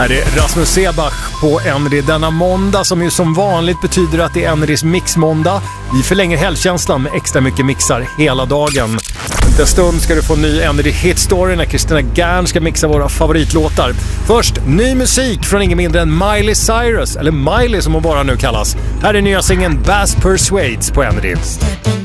Här är Rasmus Sebach på Energy denna måndag, som ju som vanligt betyder att det är Energys mixmåndag. Vi förlänger helgkänslan med extra mycket mixar hela dagen. En stund ska du få en ny Energy Hit Story när Christina Gern ska mixa våra favoritlåtar. Först ny musik från ingen mindre än Miley Cyrus, eller Miley som hon bara nu kallas. Här är nya singeln Bass Persuades på Energy.